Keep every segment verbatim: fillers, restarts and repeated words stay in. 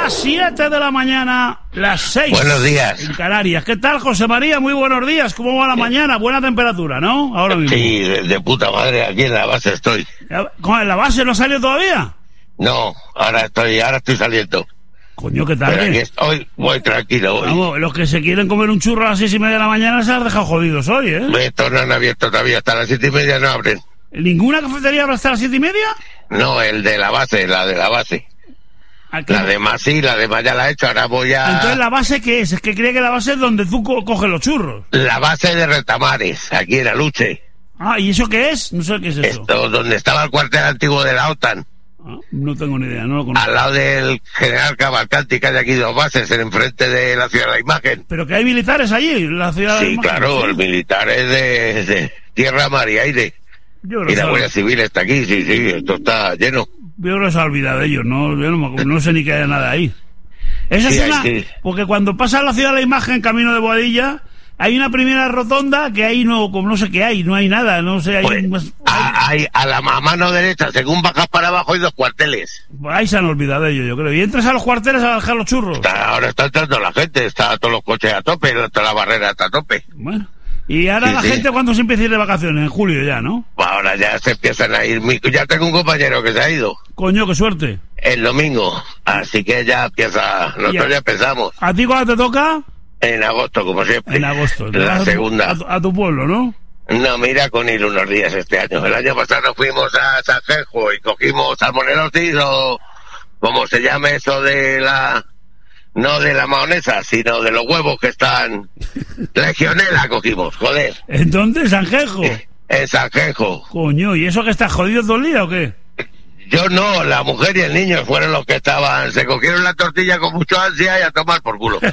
Las siete de la mañana, las seis. Buenos días. En Canarias. ¿Qué tal, José María? Muy buenos días. ¿Cómo va la mañana? Buena temperatura, ¿no? Ahora mismo. Sí, de, de puta madre, aquí en la base estoy. ¿Cómo, en la base no salió todavía? No, ahora estoy, ahora estoy saliendo. Coño, ¿qué tal? Pero aquí estoy, voy tranquilo hoy. Vamos, los que se quieren comer un churro a las seis y media de la mañana se han dejado jodidos hoy, ¿eh? Estos no han abierto todavía, hasta las siete y media no abren. ¿Ninguna cafetería abre hasta las siete y media? No, el de la base, la de la base. Aquí. La demás sí, la demás ya la he hecho, ahora voy a... Entonces, ¿la base qué es? Es que cree que la base es donde tú co- coges los churros. La base de Retamares, aquí en Aluche. Ah, ¿y eso qué es? No sé qué es eso. Esto, donde estaba el cuartel antiguo de la OTAN. Ah, no tengo ni idea, no lo conozco. Al lado del General Cavalcanti, que hay aquí dos bases, en enfrente de la Ciudad de la Imagen. ¿Pero que hay militares allí, en la ciudad de Sí, Imagen? claro, ¿Sí? el militar es de, de tierra, mar y aire. Yo creo Y la que Guardia se- Civil está aquí, sí, sí, esto está lleno. yo creo que se ha olvidado de ellos, ¿no? Yo no, me acuerdo, no sé ni que haya nada ahí. Esa Sí, es hay, una... sí. Porque cuando pasa la ciudad de la Imagen, camino de Boadilla, hay una primera rotonda que ahí no, como no sé qué hay, no hay nada, no sé, hay... Pues, más- a, hay- a la ma- mano derecha, según bajas para abajo, hay dos cuarteles. ahí se han olvidado de ellos, yo creo. Y entras a los cuarteles a dejar los churros. Está- ahora está entrando la gente, está todos los coches a tope, toda la barrera está a tope. Bueno. Y ahora Sí, la sí. gente, ¿cuándo se empieza a ir de vacaciones? En julio ya, ¿no? Ahora ya se empiezan a ir. mi- Ya tengo un compañero que se ha ido Coño, qué suerte. el domingo, así que ya empieza. Nosotros Ya. ya empezamos ¿A ti cuándo te toca? en agosto, como siempre. En agosto. Te vas La a tu- segunda. A tu, a tu pueblo, ¿no? No, mira, con ir unos días este año. El año pasado nos fuimos a Sanjenjo y cogimos salmonelosis o como se llame eso de la... No de la mayonesa, sino de los huevos que están... Legionela cogimos, joder. Entonces, Sanjejo. En Sanjenjo. Coño, ¿y eso que está jodido todo el día o qué? Yo no, la mujer y el niño fueron los que estaban... Se cogieron la tortilla con mucho ansia y a tomar por culo.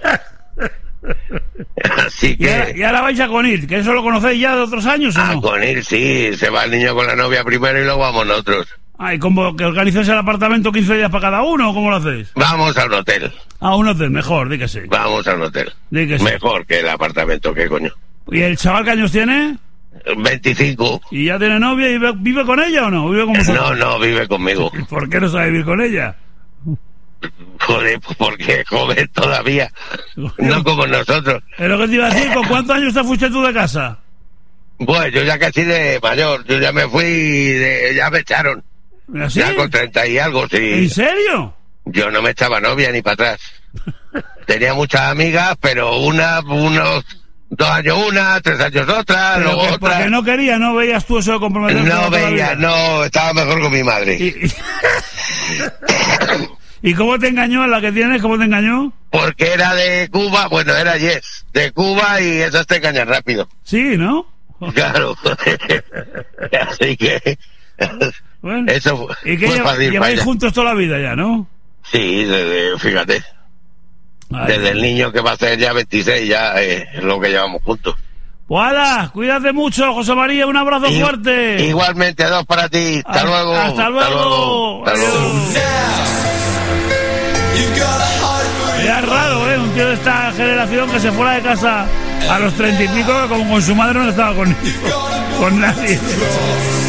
Así Y ahora, que... y ahora vais a Conil, que eso lo conocéis ya de otros años, ¿o A no? con ir, sí, se va el niño con la novia primero y luego vamos nosotros. Ah, ¿y cómo que organizáis el apartamento quince días para cada uno o cómo lo hacéis? Vamos a un hotel. Ah, un hotel, mejor, di que sí. Vamos a un hotel. Di que sí. Mejor que el apartamento, ¿qué coño? ¿Y el chaval qué años tiene? veinticinco. ¿Y ya tiene novia y vive, vive con ella o no? ¿Vive con vosotros? No, no, vive conmigo. ¿Por qué no sabe vivir con ella? Joder, pues porque es joven todavía. No como nosotros. Es lo que te iba a decir, ¿con cuántos años te fuiste tú de casa? Pues yo ya casi de mayor. Yo ya me fui, de, ya me echaron. ¿Así? Ya con treinta y algo, sí. ¿En serio? Yo no me echaba novia ni para atrás. Tenía muchas amigas, pero una, unos dos años una, tres años otra, Pero luego que- otra. porque no quería, no veías tú eso de comprometerte No toda la veía, vida. no, estaba mejor con mi madre. ¿Y, y cómo te engañó la que tienes? ¿Cómo te engañó? Porque era de Cuba, bueno, era Yes, de Cuba y eso te engaña rápido. Sí, ¿no? Claro. Así que... Bueno. Eso fue, ¿Y que fue lle- fácil para lleváis ella. juntos toda la vida ya, no? Sí, desde, fíjate, Ay. desde el niño que va a ser ya veintiséis, ya eh, es lo que llevamos juntos. Pues hala, cuídate mucho, José María, un abrazo I- fuerte. Igualmente, dos para ti. Hasta Hasta- luego. hasta luego. Hasta luego. Era raro, ¿eh? Un tío de esta generación que se fuera de casa a los treinta y pico, como con su madre no estaba con, con nadie.